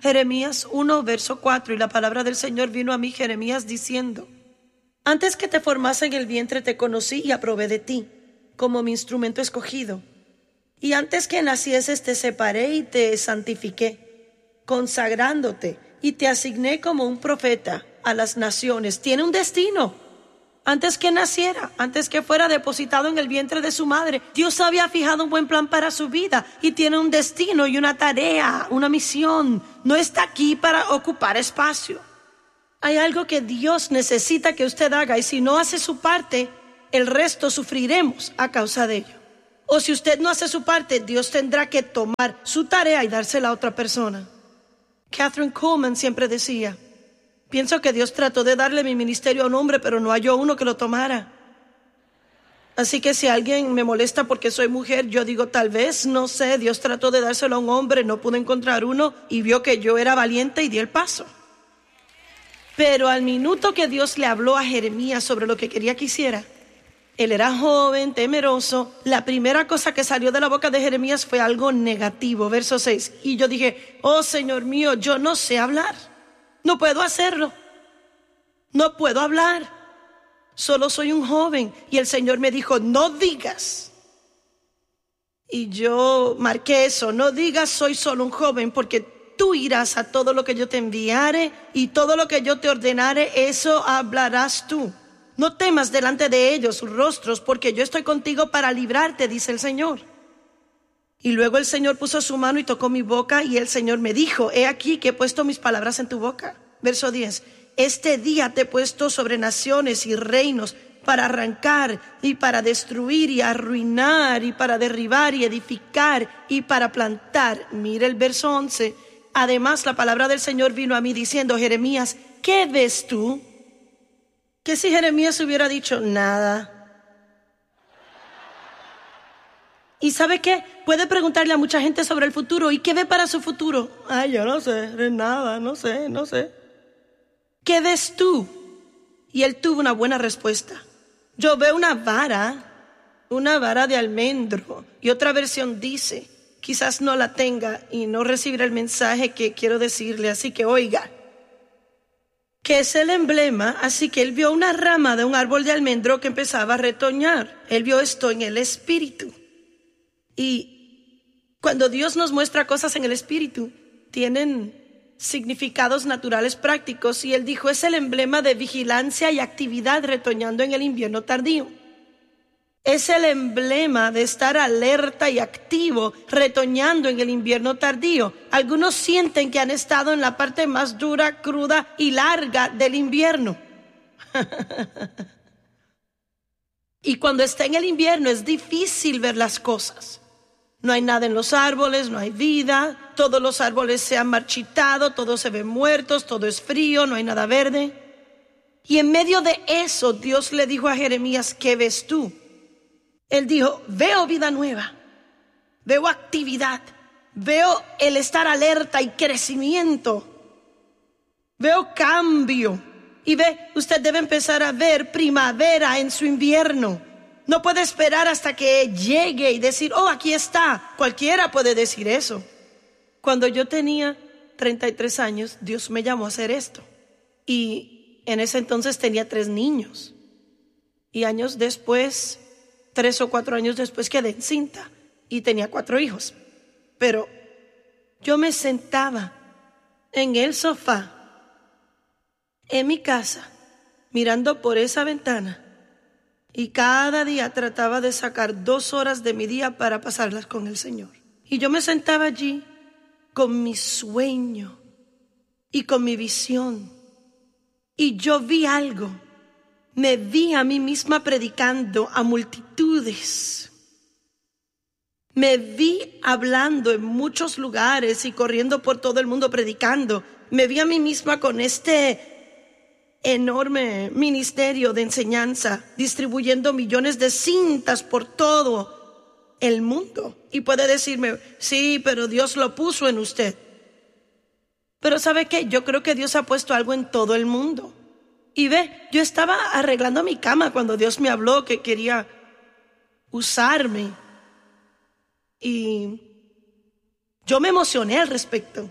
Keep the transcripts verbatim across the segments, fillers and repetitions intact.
Jeremías uno, verso cuatro, y la palabra del Señor vino a mí, Jeremías, diciendo: Antes que te formase en el vientre te conocí y aprobé de ti, como mi instrumento escogido. Y antes que nacieses te separé y te santifiqué, consagrándote, y te asigné como un profeta a las naciones. Tiene un destino. Antes que naciera, antes que fuera depositado en el vientre de su madre, Dios había fijado un buen plan para su vida y tiene un destino y una tarea, una misión. No está aquí para ocupar espacio. Hay algo que Dios necesita que usted haga, y si no hace su parte, el resto sufriremos a causa de ello. O si usted no hace su parte, Dios tendrá que tomar su tarea y dársela a otra persona. Catherine Kuhlman siempre decía: pienso que Dios trató de darle mi ministerio a un hombre, pero no halló uno que lo tomara. Así que si alguien me molesta porque soy mujer, yo digo, tal vez, no sé, Dios trató de dárselo a un hombre, no pudo encontrar uno y vio que yo era valiente y di el paso. Pero al minuto que Dios le habló a Jeremías sobre lo que quería que hiciera, él era joven, temeroso. La primera cosa que salió de la boca de Jeremías fue algo negativo. Verso seis. Y yo dije: oh Señor mío, yo no sé hablar. No puedo hacerlo. No puedo hablar. Solo soy un joven. Y el Señor me dijo: no digas. Y yo marqué eso: no digas soy solo un joven, porque tú irás a todo lo que yo te enviare y todo lo que yo te ordenare, eso hablarás tú. No temas delante de ellos sus rostros, porque yo estoy contigo para librarte, dice el Señor. Y luego el Señor puso su mano y tocó mi boca, y el Señor me dijo: he aquí que he puesto mis palabras en tu boca. Verso diez. Este día te he puesto sobre naciones y reinos, para arrancar y para destruir y arruinar y para derribar y edificar y para plantar. Mira el verso once. Además, la palabra del Señor vino a mí diciendo: Jeremías, ¿qué ves tú? Que si Jeremías hubiera dicho nada. ¿Y sabe qué? Puede preguntarle a mucha gente sobre el futuro. ¿Y qué ve para su futuro? Ay, yo no sé, nada, no sé, no sé. ¿Qué ves tú? Y él tuvo una buena respuesta. Yo veo una vara, una vara de almendro. Y otra versión dice, quizás no la tenga y no recibirá el mensaje que quiero decirle, así que oiga, que es el emblema. Así que él vio una rama de un árbol de almendro que empezaba a retoñar. Él vio esto en el espíritu. Y cuando Dios nos muestra cosas en el espíritu, tienen significados naturales prácticos. Y él dijo: es el emblema de vigilancia y actividad retoñando en el invierno tardío. Es el emblema de estar alerta y activo, retoñando en el invierno tardío. Algunos sienten que han estado en la parte más dura, cruda y larga del invierno. Y cuando está en el invierno es difícil ver las cosas. No hay nada en los árboles, no hay vida, todos los árboles se han marchitado, todos se ven muertos, todo es frío, no hay nada verde. Y en medio de eso Dios le dijo a Jeremías: ¿qué ves tú? Él dijo: veo vida nueva, veo actividad, veo el estar alerta y crecimiento, veo cambio. Y ve, usted debe empezar a ver primavera en su invierno. No puede esperar hasta que llegue y decir: oh, aquí está. Cualquiera puede decir eso. Cuando yo tenía treinta y tres años, Dios me llamó a hacer esto. Y en ese entonces tenía tres niños. Y años después, tres o cuatro años después, quedé encinta y tenía cuatro hijos. Pero yo me sentaba en el sofá, en mi casa, mirando por esa ventana, y cada día trataba de sacar dos horas de mi día para pasarlas con el Señor. Y yo me sentaba allí con mi sueño y con mi visión. Y yo vi algo. Me vi a mí misma predicando a multitudes. Me vi hablando en muchos lugares y corriendo por todo el mundo predicando. Me vi a mí misma con este enorme ministerio de enseñanza, distribuyendo millones de cintas por todo el mundo. Y puede decirme: sí, pero Dios lo puso en usted. Pero ¿sabe qué? Yo creo que Dios ha puesto algo en todo el mundo. Y ve, yo estaba arreglando mi cama cuando Dios me habló que quería usarme. Y yo me emocioné al respecto.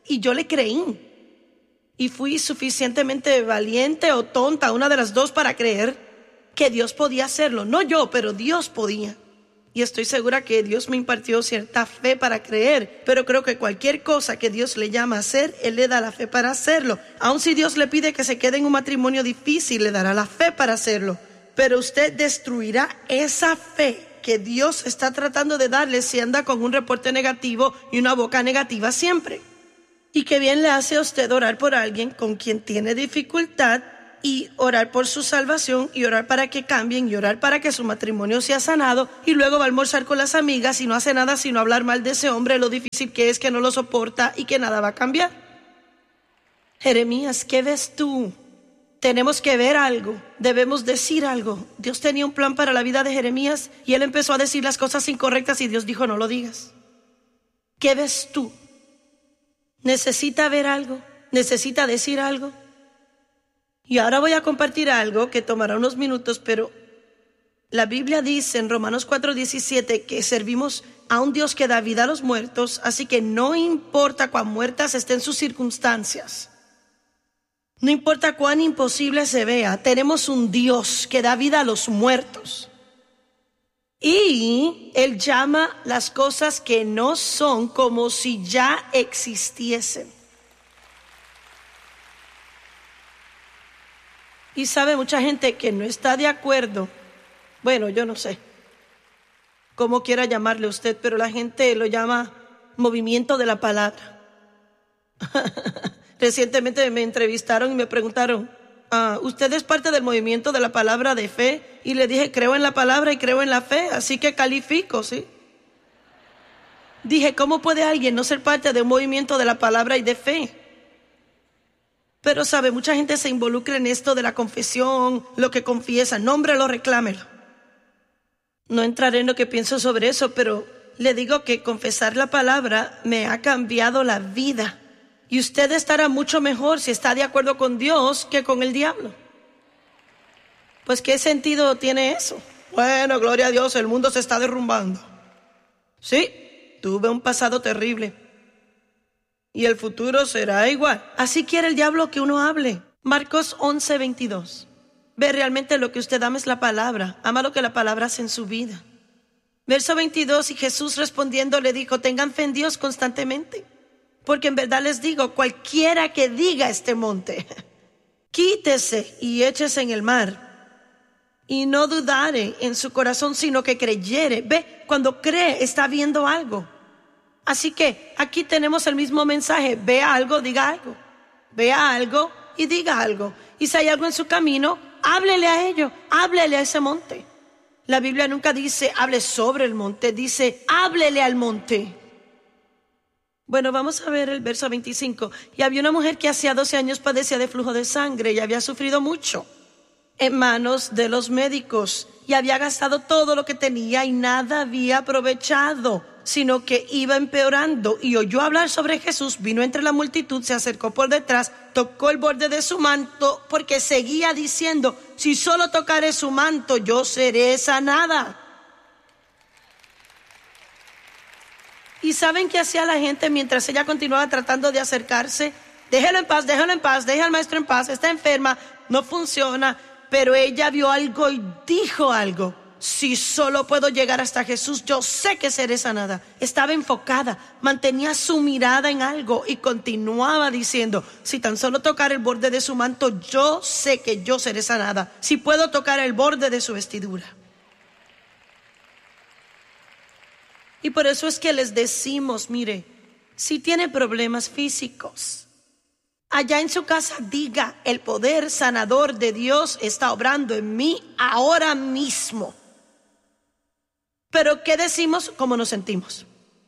Y yo le creí. Y fui suficientemente valiente o tonta, una de las dos, para creer que Dios podía hacerlo. No yo, pero Dios podía. Y estoy segura que Dios me impartió cierta fe para creer. Pero creo que cualquier cosa que Dios le llama a hacer, Él le da la fe para hacerlo. Aun si Dios le pide que se quede en un matrimonio difícil, le dará la fe para hacerlo. Pero usted destruirá esa fe que Dios está tratando de darle si anda con un reporte negativo y una boca negativa siempre. Y qué bien le hace a usted orar por alguien con quien tiene dificultad, y orar por su salvación, y orar para que cambien, y orar para que su matrimonio sea sanado, y luego va a almorzar con las amigas y no hace nada sino hablar mal de ese hombre, lo difícil que es, que no lo soporta y que nada va a cambiar. Jeremías, ¿qué ves tú? Tenemos que ver algo, debemos decir algo. Dios tenía un plan para la vida de Jeremías y él empezó a decir las cosas incorrectas y Dios dijo: no lo digas. ¿Qué ves tú? ¿Necesita ver algo? ¿Necesita decir algo? Y ahora voy a compartir algo que tomará unos minutos, pero la Biblia dice en Romanos cuatro diecisiete que servimos a un Dios que da vida a los muertos, así que no importa cuán muertas estén sus circunstancias, no importa cuán imposible se vea, tenemos un Dios que da vida a los muertos. Y Él llama las cosas que no son como si ya existiesen. Y sabe, mucha gente que no está de acuerdo, bueno, yo no sé cómo quiera llamarle usted, pero la gente lo llama movimiento de la palabra. Recientemente me entrevistaron y me preguntaron: ah, ¿usted es parte del movimiento de la palabra de fe? Y le dije: creo en la palabra y creo en la fe, así que califico, ¿sí? Dije: ¿cómo puede alguien no ser parte de un movimiento de la palabra y de fe? Pero sabe, mucha gente se involucra en esto de la confesión, lo que confiesa, nómbrelo, reclámelo. No entraré en lo que pienso sobre eso, pero le digo que confesar la palabra me ha cambiado la vida. Y usted estará mucho mejor si está de acuerdo con Dios que con el diablo. Pues ¿qué sentido tiene eso? Bueno, gloria a Dios, el mundo se está derrumbando. Sí, tuve un pasado terrible. Y el futuro será igual. Así quiere el diablo que uno hable. Marcos once veintidós. Ve, realmente lo que usted ama es la palabra. Ama lo que la palabra hace en su vida. Verso veintidós, y Jesús respondiendo le dijo: tengan fe en Dios constantemente, porque en verdad les digo, cualquiera que diga a este monte: quítese y échese en el mar, y no dudare en su corazón, sino que creyere. Ve, cuando cree está viendo algo. Así que aquí tenemos el mismo mensaje: vea algo, diga algo. Vea algo y diga algo. Y si hay algo en su camino, háblele a ello, háblele a ese monte. La Biblia nunca dice hable sobre el monte, dice háblele al monte. Bueno, vamos a ver el verso veinticinco. Y había una mujer que hacía doce años padecía de flujo de sangre y había sufrido mucho en manos de los médicos, y había gastado todo lo que tenía y nada había aprovechado, sino que iba empeorando. Y oyó hablar sobre Jesús, vino entre la multitud, se acercó por detrás, tocó el borde de su manto, porque seguía diciendo: si solo tocare su manto, yo seré sanada. ¿Y saben qué hacía la gente mientras ella continuaba tratando de acercarse? Déjelo en paz, déjelo en paz, deja al maestro en paz, está enferma, no funciona. Pero ella vio algo y dijo algo: si solo puedo llegar hasta Jesús, yo sé que seré sanada. Estaba enfocada, mantenía su mirada en algo y continuaba diciendo: si tan solo tocar el borde de su manto, yo sé que yo seré sanada. Si puedo tocar el borde de su vestidura. Y por eso es que les decimos: mire, si tiene problemas físicos, allá en su casa diga: el poder sanador de Dios está obrando en mí ahora mismo. Pero ¿qué decimos? ¿Cómo nos sentimos?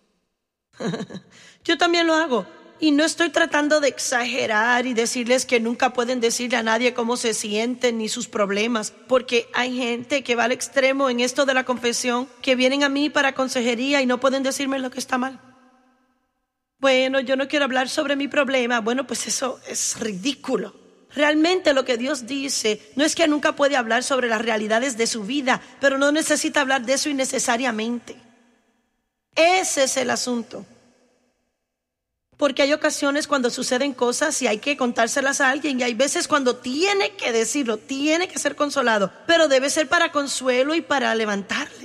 Yo también lo hago. Y no estoy tratando de exagerar y decirles que nunca pueden decirle a nadie cómo se sienten ni sus problemas, porque hay gente que va al extremo en esto de la confesión, que vienen a mí para consejería y no pueden decirme lo que está mal. Bueno, yo no quiero hablar sobre mi problema. Bueno, pues eso es ridículo. Realmente lo que Dios dice no es que nunca puede hablar sobre las realidades de su vida, pero no necesita hablar de eso innecesariamente. Ese es el asunto. Porque hay ocasiones cuando suceden cosas y hay que contárselas a alguien, y hay veces cuando tiene que decirlo, tiene que ser consolado, pero debe ser para consuelo y para levantarle.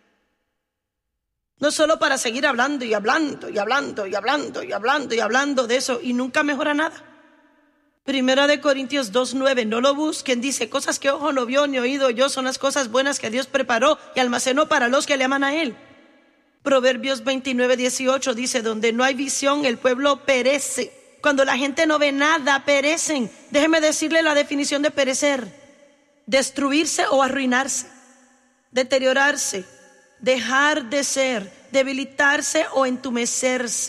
No solo para seguir hablando y hablando y hablando y hablando y hablando y hablando de eso y nunca mejora nada. Primera de Corintios dos nueve, no lo busquen, dice, cosas que ojo no vio ni oído yo son las cosas buenas que Dios preparó y almacenó para los que le aman a Él. Proverbios veintinueve dieciocho dice, donde no hay visión el pueblo perece. Cuando la gente no ve nada, perecen. Déjeme decirle la definición de perecer: destruirse o arruinarse, deteriorarse, dejar de ser, debilitarse o entumecerse.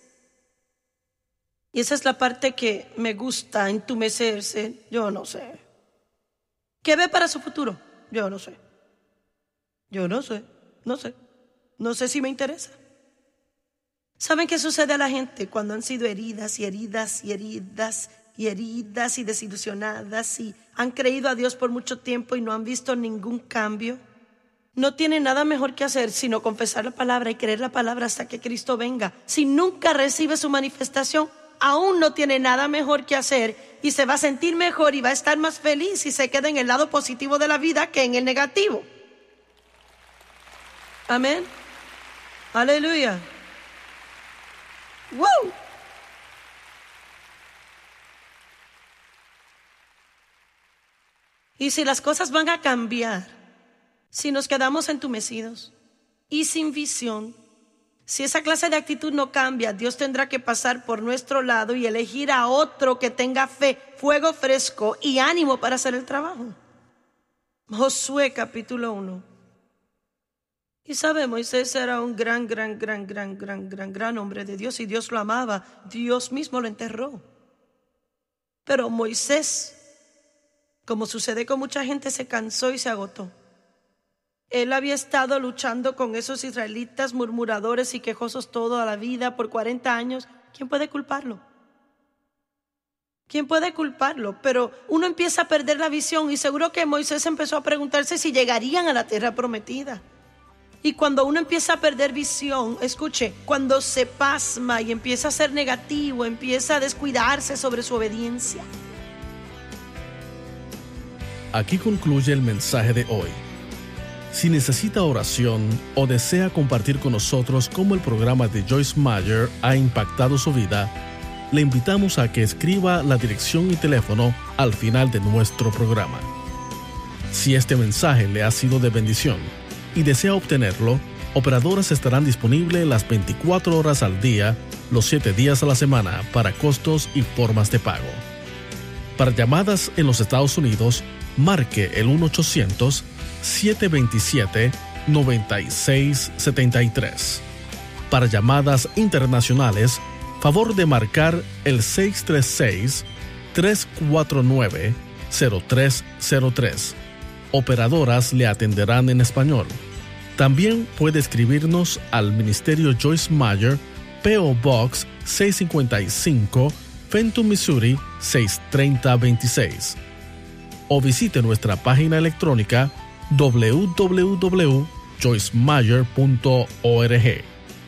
Y esa es la parte que me gusta, entumecerse. Yo no sé. ¿Qué ve para su futuro? Yo no sé. Yo no sé, no sé. No sé si me interesa. ¿Saben qué sucede a la gente cuando han sido heridas y heridas y heridas y heridas y desilusionadas y han creído a Dios por mucho tiempo y no han visto ningún cambio? No tiene nada mejor que hacer sino confesar la palabra y creer la palabra hasta que Cristo venga. Si nunca recibe su manifestación, aún no tiene nada mejor que hacer y se va a sentir mejor y va a estar más feliz si se queda en el lado positivo de la vida que en el negativo. Amén. Aleluya. ¡Wow! Y si las cosas van a cambiar, si nos quedamos entumecidos y sin visión, si esa clase de actitud no cambia, Dios tendrá que pasar por nuestro lado y elegir a otro que tenga fe, fuego fresco y ánimo para hacer el trabajo. Josué capítulo uno. Y sabe, Moisés era un gran, gran, gran, gran, gran, gran, gran hombre de Dios y Dios lo amaba. Dios mismo lo enterró. Pero Moisés, como sucede con mucha gente, se cansó y se agotó. Él había estado luchando con esos israelitas murmuradores y quejosos toda la vida por cuarenta años. ¿Quién puede culparlo? ¿Quién puede culparlo? Pero uno empieza a perder la visión y seguro que Moisés empezó a preguntarse si llegarían a la tierra prometida. Y cuando uno empieza a perder visión, escuche, cuando se pasma y empieza a ser negativo, empieza a descuidarse sobre su obediencia. Aquí concluye el mensaje de hoy. Si necesita oración o desea compartir con nosotros cómo el programa de Joyce Meyer ha impactado su vida, le invitamos a que escriba la dirección y teléfono al final de nuestro programa. Si este mensaje le ha sido de bendición y desea obtenerlo, operadoras estarán disponibles las veinticuatro horas al día, los siete días a la semana para costos y formas de pago. Para llamadas en los Estados Unidos, marque el uno ochocientos, siete dos siete, nueve seis siete tres. Para llamadas internacionales, favor de marcar el seis tres seis, tres cuatro nueve, cero tres cero tres. Operadoras le atenderán en español. También puede escribirnos al Ministerio Joyce Meyer, P O Box seiscientos cincuenta y cinco, Fenton, Missouri seis tres cero dos seis. O visite nuestra página electrónica doble u doble u doble u punto joyce meyer punto org.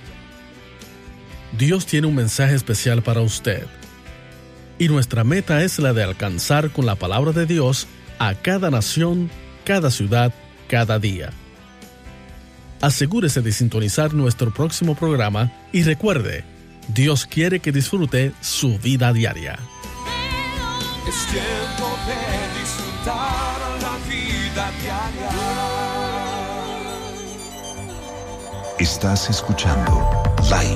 Dios tiene un mensaje especial para usted. Y nuestra meta es la de alcanzar con la palabra de Dios a cada nación, cada ciudad, cada día. Asegúrese de sintonizar nuestro próximo programa y recuerde, Dios quiere que disfrute su vida diaria. Es tiempo de disfrutar la vida diaria. Estás escuchando Life